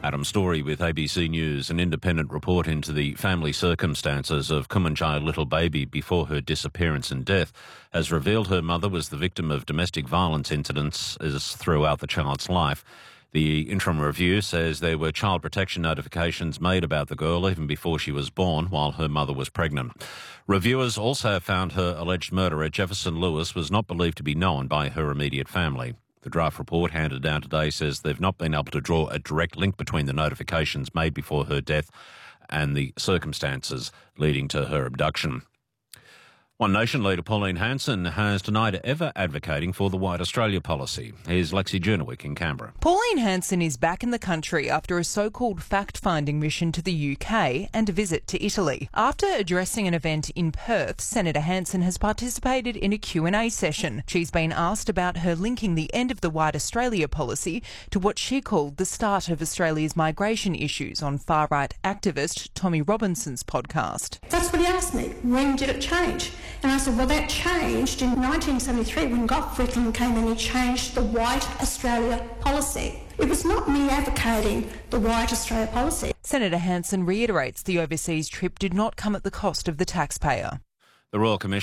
Adam Story with ABC News. An independent report into the family circumstances of Kumanjai little baby before her disappearance and death has revealed her mother was the victim of domestic violence incidents throughout the child's life. The interim review says there were child protection notifications made about the girl even before she was born while her mother was pregnant. Reviewers also found her alleged murderer, Jefferson Lewis, was not believed to be known by her immediate family. The draft report handed down today says they've not been able to draw a direct link between the notifications made before her death and the circumstances leading to her abduction. One Nation leader Pauline Hanson has denied ever advocating for the White Australia policy. Here's Lexi Jurnowick in Canberra. Pauline Hanson is back in the country after a so-called fact-finding mission to the UK and a visit to Italy. After addressing an event in Perth, Senator Hanson has participated in a Q&A session. She's been asked about her linking the end of the White Australia policy to what she called the start of Australia's migration issues on far-right activist Tommy Robinson's podcast. That's what he asked me. When did it change? And I said, well, that changed in 1973 when Gough Whitlam came and he changed the White Australia policy. It was not me advocating the White Australia policy. Senator Hanson reiterates the overseas trip did not come at the cost of the taxpayer. The Royal Commission